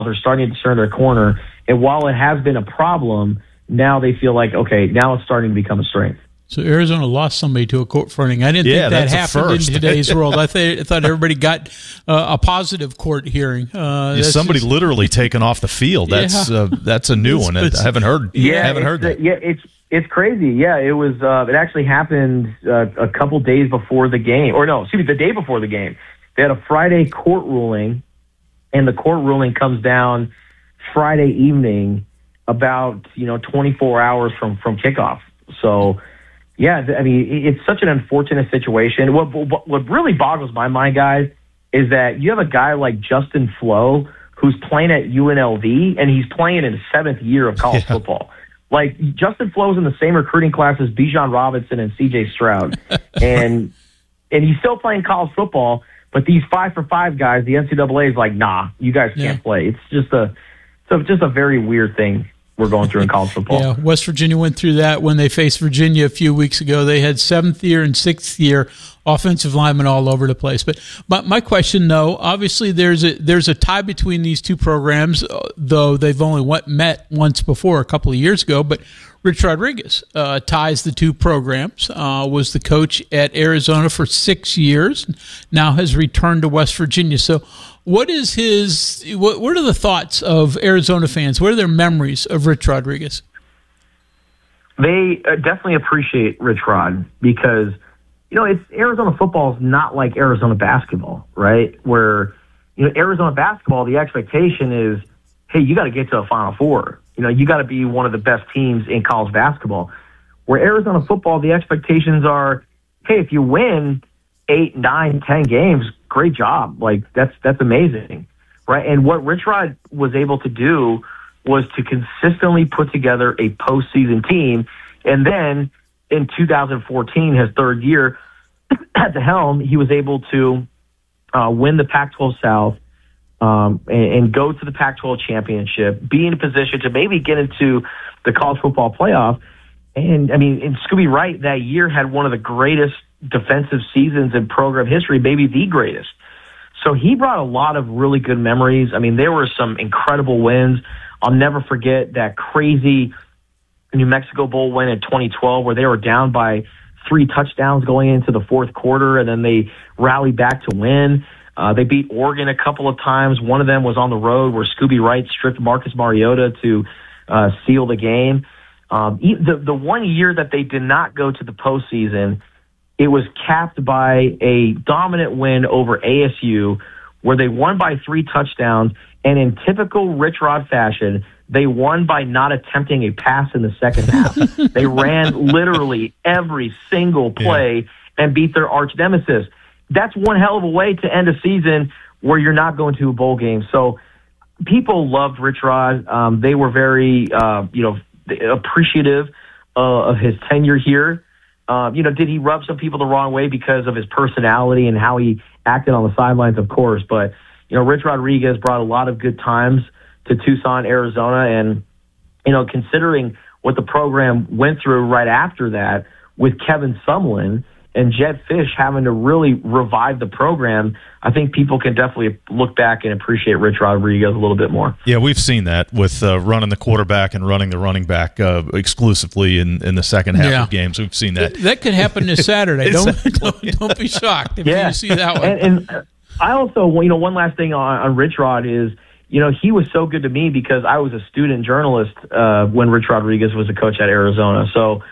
are starting to turn their corner. And while it has been a problem, now they feel like, okay, now it's starting to become a strength. So Arizona lost somebody to a court fronting. I didn't think that happened in today's world. I thought everybody got a positive court hearing. Somebody literally taken off the field. That's a new one. I haven't heard. that. It's crazy. Yeah, it was. It actually happened a couple days before the game, the day before the game. They had a Friday court ruling, and the court ruling comes down Friday evening, about 24 hours from kickoff. So. Yeah, I mean, it's such an unfortunate situation. What really boggles my mind, guys, is that you have a guy like Justin Flo who's playing at UNLV, and he's playing in his 7th year of college football. Like, Justin Flo's in the same recruiting class as Bijan Robinson and C.J. Stroud. and he's still playing college football, but these 5-for-5 guys, the NCAA is like, nah, you guys can't play. It's just a very weird thing we're going through in college football. Yeah, West Virginia went through that when they faced Virginia a few weeks ago. They had 7th year and 6th year offensive linemen all over the place. But my question, though, obviously there's a tie between these two programs, though they've only met once before a couple of years ago. But Rich Rodriguez ties the two programs, was the coach at Arizona for 6 years, now has returned to West Virginia. So what are the thoughts of Arizona fans? What are their memories of Rich Rodriguez? They definitely appreciate Rich Rod because, it's Arizona football is not like Arizona basketball, right? Where, Arizona basketball, the expectation is, hey, you got to get to a Final Four. You got to be one of the best teams in college basketball. Where Arizona football, the expectations are, hey, if you win 8, 9, 10 games, great job. Like, that's amazing, right? And what Rich Rod was able to do was to consistently put together a postseason team. And then in 2014, his 3rd year at the helm, he was able to win the Pac-12 South and go to the Pac-12 championship, be in a position to maybe get into the college football playoff. And, Scooby Wright that year had one of the greatest defensive seasons in program history, maybe the greatest. So he brought a lot of really good memories. There were some incredible wins. I'll never forget that crazy New Mexico Bowl win in 2012 where they were down by 3 touchdowns going into the 4th quarter, and then they rallied back to win. They beat Oregon a couple of times. One of them was on the road where Scooby Wright stripped Marcus Mariota to seal the game. The 1 year that they did not go to the postseason, it was capped by a dominant win over ASU where they won by 3 touchdowns, and in typical Rich Rod fashion, they won by not attempting a pass in the second half. They ran literally every single play and beat their arch nemesis. That's one hell of a way to end a season where you're not going to a bowl game. So people loved Rich Rod. They were very, appreciative of his tenure here. Did he rub some people the wrong way because of his personality and how he acted on the sidelines? Of course. But, Rich Rodriguez brought a lot of good times to Tucson, Arizona. And, considering what the program went through right after that with Kevin Sumlin and Jedd Fisch having to really revive the program, I think people can definitely look back and appreciate Rich Rodriguez a little bit more. Yeah, we've seen that with running the quarterback and running the running back exclusively in the second half of games. We've seen that. That could happen this Saturday. Don't be shocked if you see that one. And I also, one last thing on Rich Rod is, he was so good to me because I was a student journalist when Rich Rodriguez was a coach at Arizona. So,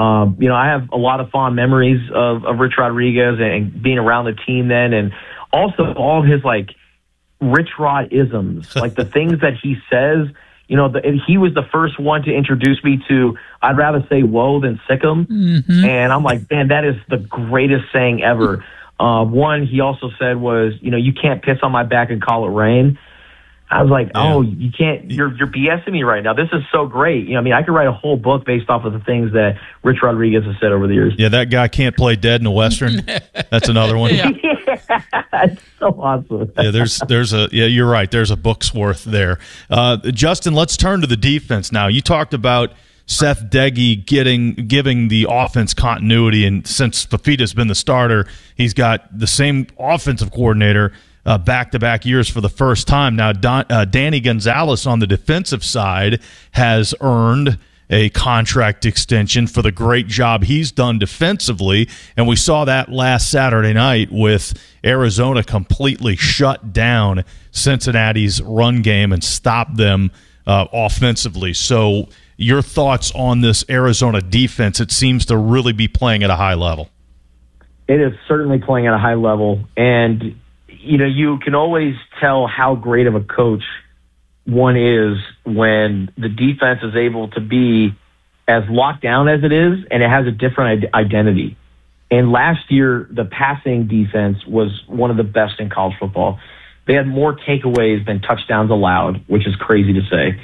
I have a lot of fond memories of Rich Rodriguez and being around the team then, and also all of his Rich Rod isms, like the things that he says. He was the first one to introduce me to I'd rather say whoa than sick 'em. Mm-hmm. And I'm like, man, that is the greatest saying ever. One he also said was, you can't piss on my back and call it rain. I was like, you can't, you're BSing me right now. This is so great. I could write a whole book based off of the things that Rich Rodriguez has said over the years. Yeah, that guy can't play dead in a Western. That's another one. It's so awesome. You're right. There's a book's worth there. Justin, let's turn to the defense now. You talked about Seth Doege giving the offense continuity, and since Fafita's been the starter, he's got the same offensive coordinator back-to-back years for the first time. Now, Danny Gonzalez on the defensive side has earned a contract extension for the great job he's done defensively, and we saw that last Saturday night with Arizona completely shut down Cincinnati's run game and stopped them offensively. So your thoughts on this Arizona defense? It seems to really be playing at a high level. It is certainly playing at a high level, and you can always tell how great of a coach one is when the defense is able to be as locked down as it is, and it has a different identity. And last year, the passing defense was one of the best in college football. They had more takeaways than touchdowns allowed, which is crazy to say.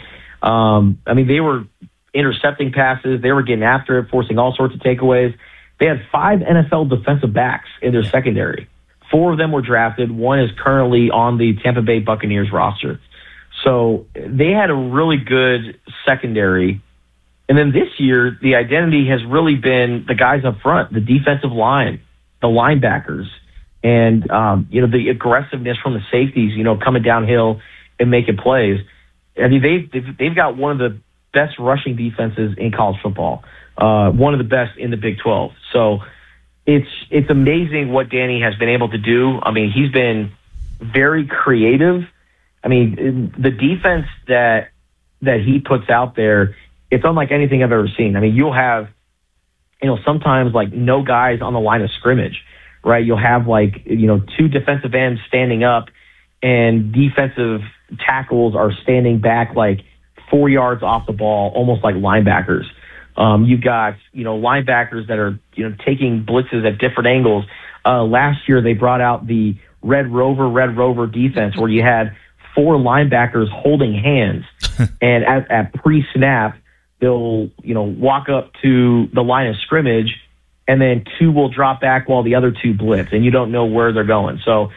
They were intercepting passes. They were getting after it, forcing all sorts of takeaways. They had 5 NFL defensive backs in their secondary. 4 of them were drafted. 1 is currently on the Tampa Bay Buccaneers roster. So they had a really good secondary. And then this year, the identity has really been the guys up front, the defensive line, the linebackers, and the aggressiveness from the safeties, coming downhill and making plays. I mean, they've got one of the best rushing defenses in college football, one of the best in the Big 12. So it's amazing what Danny has been able to do. I mean, he's been very creative. I mean, the defense that he puts out there, it's unlike anything I've ever seen. I mean, you'll have, sometimes like no guys on the line of scrimmage, right? You'll have 2 defensive ends standing up and defensive tackles are standing back 4 yards off the ball, almost like linebackers. You've got, linebackers that are, taking blitzes at different angles. Last year they brought out the Red Rover defense where you had 4 linebackers holding hands, and at pre-snap, they'll, walk up to the line of scrimmage, and then 2 will drop back while the other 2 blitz, and you don't know where they're going. So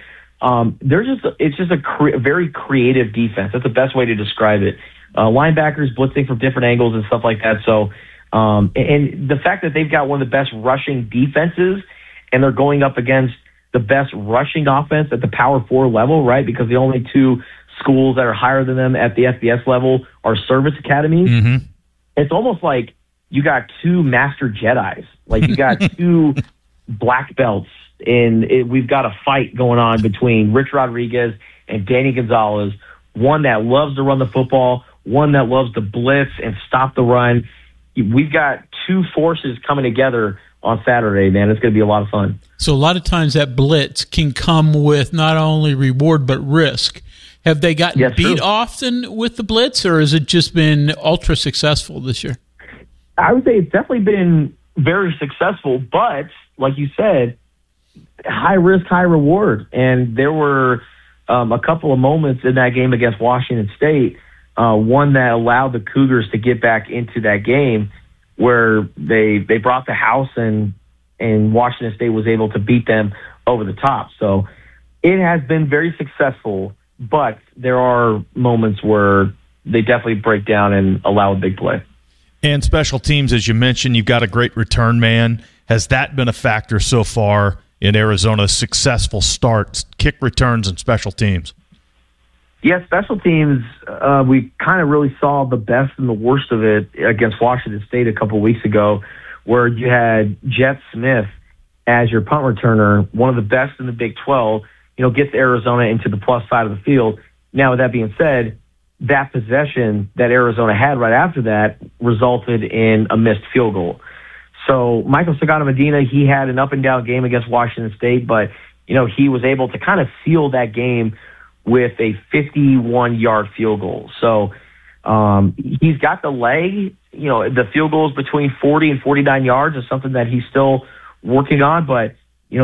it's just a very creative defense. That's the best way to describe it. Linebackers blitzing from different angles and stuff like that. So, and the fact that they've got one of the best rushing defenses, and they're going up against the best rushing offense at the Power 4 level, right? Because the only 2 schools that are higher than them at the FBS level are service academies. Mm-hmm. It's almost like you got 2 master Jedis. Like you got 2 black belts, and we've got a fight going on between Rich Rodriguez and Danny Gonzalez, one that loves to run the football, one that loves to blitz and stop the run. We've got 2 forces coming together on Saturday, man. It's going to be a lot of fun. So a lot of times that blitz can come with not only reward but risk. Have they gotten beat often with the blitz, or has it just been ultra successful this year? I would say it's definitely been very successful, but like you said, high risk, high reward. And there were a couple of moments in that game against Washington State, one that allowed the Cougars to get back into that game, where they brought the house, and Washington State was able to beat them over the top. So it has been very successful, but there are moments where they definitely break down and allow a big play. And special teams, as you mentioned, you've got a great return man. Has that been a factor so far in Arizona's successful start, kick returns and special teams? Yeah, special teams, we kind of really saw the best and the worst of it against Washington State a couple weeks ago, where you had Jet Smith as your punt returner, one of the best in the Big 12, gets Arizona into the plus side of the field. Now, with that being said, that possession that Arizona had right after that resulted in a missed field goal. So Michael Sagana-Medina, he had an up-and-down game against Washington State, but, he was able to kind of seal that game with a 51-yard field goal. So he's got the leg. The field goals between 40 and 49 yards is something that he's still working on, but,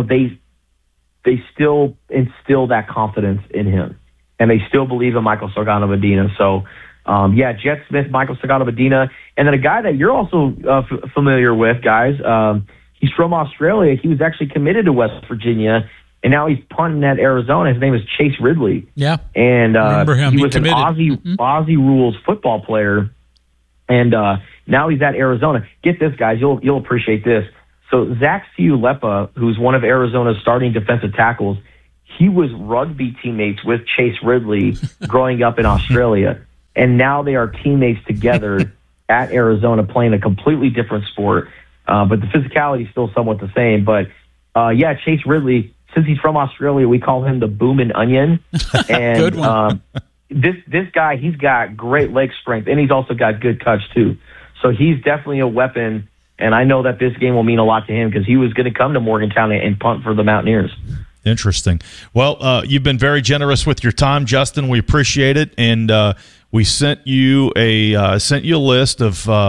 they still instill that confidence in him, and they still believe in Michael Sagana-Medina. So, Jet Smith, Michael Sagana-Medina, and then a guy that you're also familiar with, guys. He's from Australia. He was actually committed to West Virginia, and now he's punting at Arizona. His name is Chase Ridley. Yeah, and he was committed. An Aussie rules football player, and now he's at Arizona. Get this, guys. You'll appreciate this. So Zach Siulepa, who's one of Arizona's starting defensive tackles, he was rugby teammates with Chase Ridley growing up in Australia, and now they are teammates together at Arizona playing a completely different sport. But the physicality is still somewhat the same. But, Chase Ridley, since he's from Australia, we call him the Boomin' Onion. And Good one. This guy, he's got great leg strength, and he's also got good cuts, too. So he's definitely a weapon, and I know that this game will mean a lot to him because he was going to come to Morgantown and punt for the Mountaineers. Interesting. Well, you've been very generous with your time, Justin. We appreciate it, and we sent you a list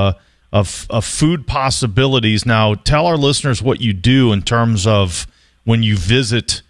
of food possibilities. Now, tell our listeners what you do in terms of when you visit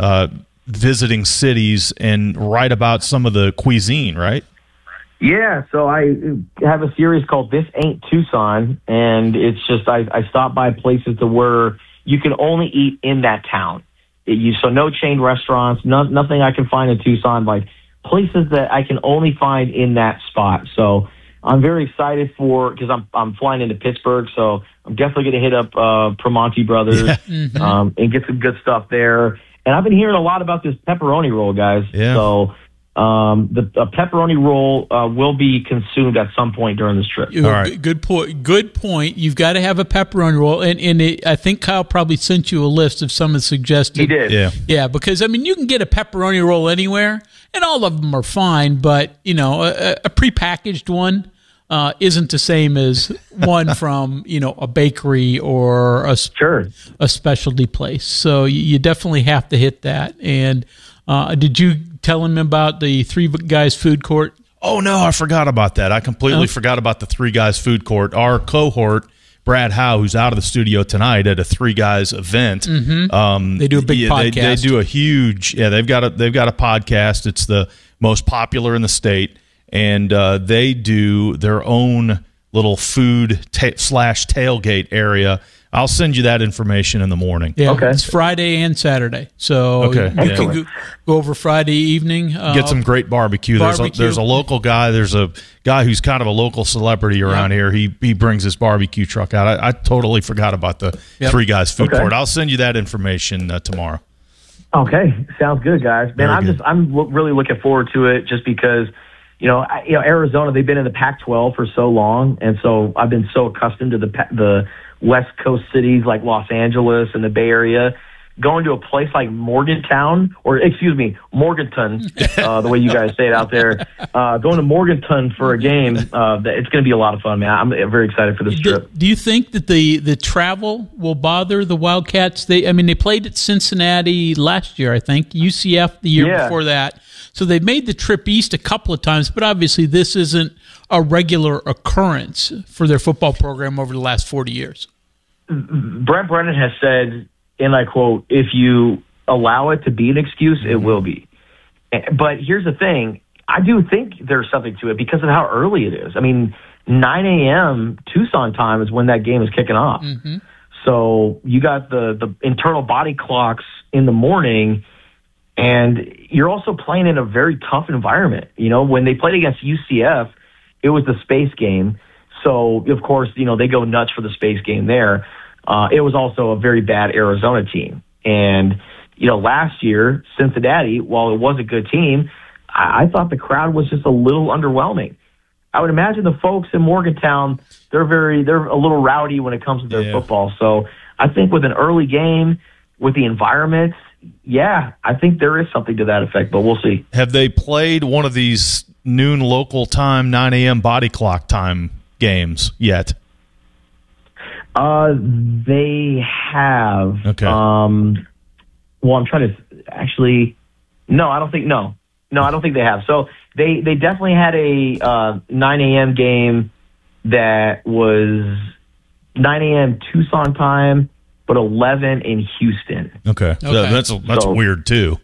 visiting cities and write about some of the cuisine, right? Yeah, so I have a series called This Ain't Tucson, and it's just I stop by places to where you can only eat in that town. So no chain restaurants, nothing I can find in Tucson, like places that I can only find in that spot. So I'm very excited because I'm flying into Pittsburgh, so I'm definitely going to hit up Primanti Brothers and get some good stuff there. And I've been hearing a lot about this pepperoni roll, guys. Yeah. So the pepperoni roll will be consumed at some point during this trip. All right. Good point. You've got to have a pepperoni roll, and I think Kyle probably sent you a list of some of the suggested. He did. Yeah, because you can get a pepperoni roll anywhere, and all of them are fine. But a prepackaged one isn't the same as one from a bakery or a specialty place. So you definitely have to hit that. And did you tell him about the Three Guys Food Court? Oh, no, I forgot about that. I completely forgot about the Three Guys Food Court. Our cohort, Brad Howe, who's out of the studio tonight at a Three Guys event. They do a big podcast. They do a huge. Yeah, they've got a podcast. It's the most popular in the state, and they do their own little food slash tailgate area. I'll send you that information in the morning. Yeah, okay. It's Friday and Saturday. So you can go over Friday evening. Get some great barbecue. There's a local guy. There's a guy who's kind of a local celebrity around here. He brings his barbecue truck out. I totally forgot about the Three Guys Food Court. I'll send you that information tomorrow. Okay. Sounds good, guys. Man, I'm really looking forward to it just because Arizona, they've been in the Pac-12 for so long, and so I've been so accustomed to the West Coast cities like Los Angeles and the Bay Area. Going to a place like Morganton, the way you guys say it out there, going to Morganton for a game, it's going to be a lot of fun, man. I'm very excited for this trip. Do you think that the travel will bother the Wildcats? They played at Cincinnati last year, I think, UCF the year before that. So they've made the trip east a couple of times, but obviously this isn't a regular occurrence for their football program over the last 40 years. Brent Brennan has said, and I quote, if you allow it to be an excuse, it will be. But here's the thing. I do think there's something to it because of how early it is. 9 a.m. Tucson time is when that game is kicking off. Mm-hmm. So you got the internal body clocks in the morning, and you're also playing in a very tough environment. When they played against UCF, it was the space game. So, of course, they go nuts for the space game there. It was also a very bad Arizona team. And, last year, Cincinnati, while it was a good team, I thought the crowd was just a little underwhelming. I would imagine the folks in Morgantown, they're a little rowdy when it comes to their football. So I think with an early game, with the environment, I think there is something to that effect, but we'll see. Have they played one of these noon local time, 9 a.m. body clock time games yet? They have. Okay. Well, I'm trying to actually. No, I don't think. No, I don't think they have. So they definitely had a 9 a.m. game that was 9 a.m. Tucson time, but 11 in Houston. Okay. That's weird too.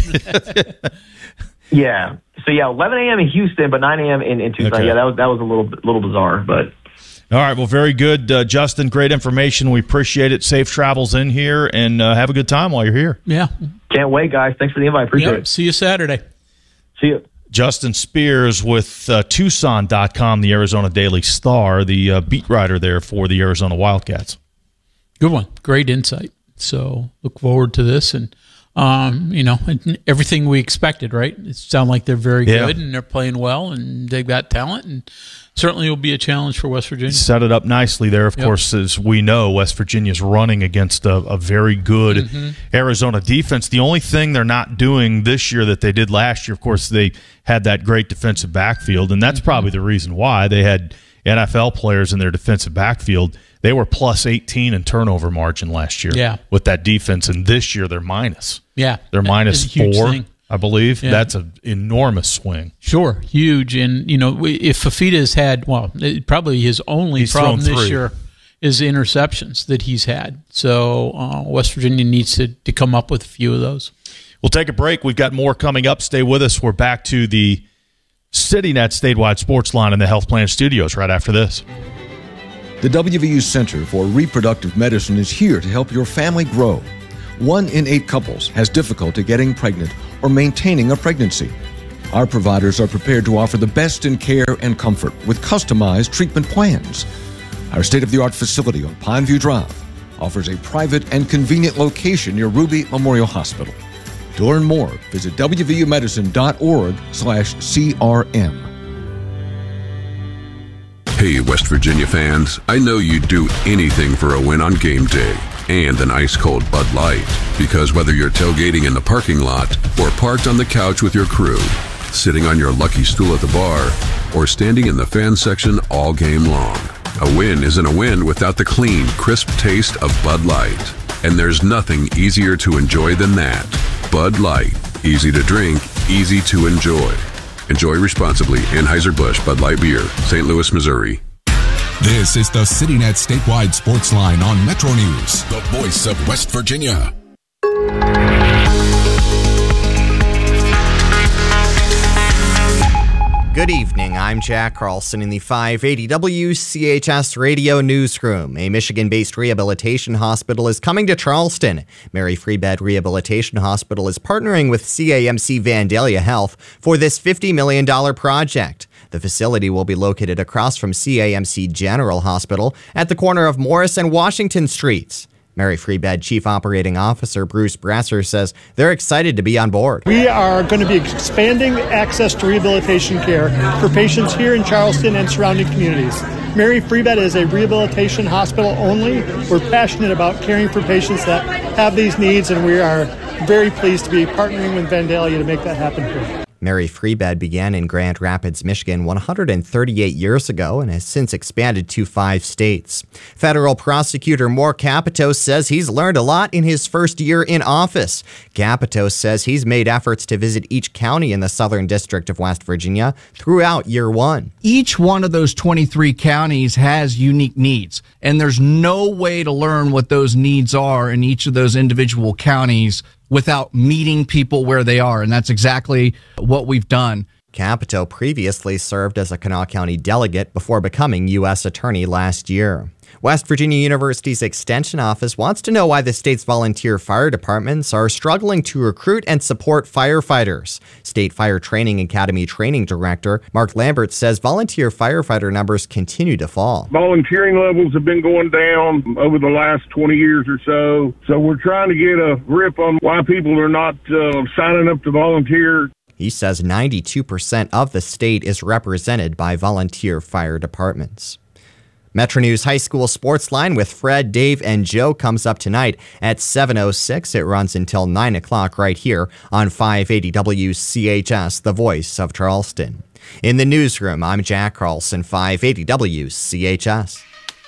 Yeah. So 11 a.m. in Houston, but 9 a.m. in Tucson. Okay. Yeah, that was a little bizarre, but. All right. Well, very good, Justin. Great information. We appreciate it. Safe travels in here, and have a good time while you're here. Yeah. Can't wait, guys. Thanks for the invite. Appreciate it. See you Saturday. See you. Justin Spears with Tucson.com, the Arizona Daily Star, the beat writer there for the Arizona Wildcats. Good one. Great insight. So look forward to this, and everything we expected, right? It sounds like they're very Yeah. good and they're playing well and they've got talent, and certainly will be a challenge for West Virginia. Set it up nicely there. Of course, as we know, West Virginia's running against a very good Arizona defense. The only thing they're not doing this year that they did last year, of course, they had that great defensive backfield, and that's probably the reason why they had NFL players in their defensive backfield. They were plus 18 in turnover margin last year with that defense, and this year they're minus. Yeah. They're minus It's a huge 4, thing. I believe. Yeah. That's an enormous swing. Sure, huge. And, if Fafita has had, probably his only problem thrown this 3. year is the interceptions that he's had. So West Virginia needs to come up with a few of those. We'll take a break. We've got more coming up. Stay with us. We're back to the CityNet statewide sports line in the Health Plan Studios right after this. The WVU Center for Reproductive Medicine is here to help your family grow. 1 in 8 couples has difficulty getting pregnant or maintaining a pregnancy. Our providers are prepared to offer the best in care and comfort with customized treatment plans. Our state-of-the-art facility on Pineview Drive offers a private and convenient location near Ruby Memorial Hospital. To learn more, visit wvumedicine.org/CRM. Hey, West Virginia fans, I know you'd do anything for a win on game day and an ice-cold Bud Light. Because whether you're tailgating in the parking lot or parked on the couch with your crew, sitting on your lucky stool at the bar, or standing in the fan section all game long, a win isn't a win without the clean, crisp taste of Bud Light. And there's nothing easier to enjoy than that. Bud Light. Easy to drink, easy to enjoy. Enjoy responsibly. Anheuser-Busch Bud Light Beer, St. Louis, Missouri. This is the CityNet statewide sports line on Metro News, the voice of West Virginia. Good evening, I'm Jack Carlson in the 580 WCHS Radio Newsroom. A Michigan-based rehabilitation hospital is coming to Charleston. Mary Free Bed Rehabilitation Hospital is partnering with CAMC Vandalia Health for this $50 million project. The facility will be located across from CAMC General Hospital at the corner of Morris and Washington Streets. Mary Free Bed Chief Operating Officer Bruce Brasser says they're excited to be on board. We are going to be expanding access to rehabilitation care for patients here in Charleston and surrounding communities. Mary Free Bed is a rehabilitation hospital only. We're passionate about caring for patients that have these needs, and we are very pleased to be partnering with Vandalia to make that happen here. Mary Free Bed began in Grand Rapids, Michigan 138 years ago and has since expanded to 5 states. Federal prosecutor Moore Capito says he's learned a lot in his first year in office. Capito says he's made efforts to visit each county in the Southern District of West Virginia throughout year 1. Each one of those 23 counties has unique needs, and there's no way to learn what those needs are in each of those individual counties without meeting people where they are, and that's exactly what we've done. Capito previously served as a Kanawha County delegate before becoming U.S. Attorney last year. West Virginia University's Extension Office wants to know why the state's volunteer fire departments are struggling to recruit and support firefighters. State Fire Training Academy Training Director Mark Lambert says volunteer firefighter numbers continue to fall. Volunteering levels have been going down over the last 20 years or so. So we're trying to get a grip on why people are not signing up to volunteer. He says 92% of the state is represented by volunteer fire departments. Metro News High School Sports Line with Fred, Dave, and Joe comes up tonight at 7:06. It runs until 9 o'clock right here on 580 WCHS, the voice of Charleston. In the newsroom, I'm Jack Carlson, 580 WCHS.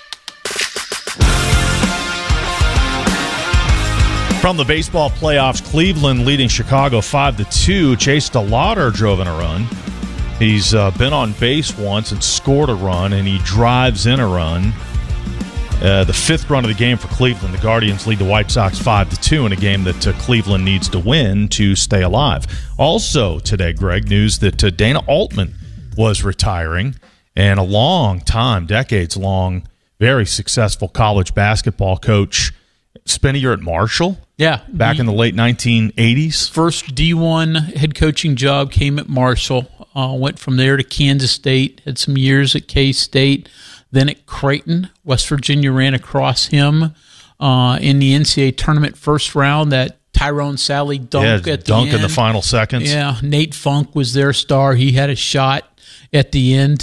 From the baseball playoffs, Cleveland leading Chicago 5-2. Chase DeLauder drove in a run. He's been on base once and scored a run, and he drives in a run. The 5th run of the game for Cleveland. The Guardians lead the White Sox 5-2 in a game that Cleveland needs to win to stay alive. Also today, Greg, news that Dana Altman was retiring, and a long time, decades-long, very successful college basketball coach. Spent a year at Marshall. Yeah. Back in the late 1980s. First D1 head coaching job came at Marshall. Went from there to Kansas State. Had some years at K-State. Then at Creighton. West Virginia ran across him in the NCAA tournament first round that Tyrone Sally dunk at the dunk end. in the final seconds. Yeah, Nate Funk was their star. He had a shot at the end